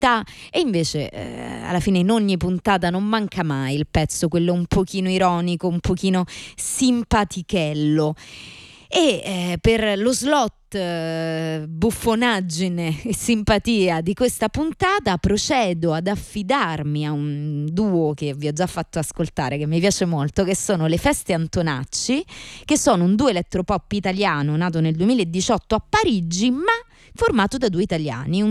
città, e invece alla fine in ogni puntata non manca mai il pezzo, quello un pochino ironico, un pochino simpatichello. E per lo slot buffonaggine e simpatia di questa puntata procedo ad affidarmi a un duo che vi ho già fatto ascoltare, che mi piace molto, che sono le Feste Antonacci, che sono un duo elettropop italiano nato nel 2018 a Parigi, ma formato da due italiani, un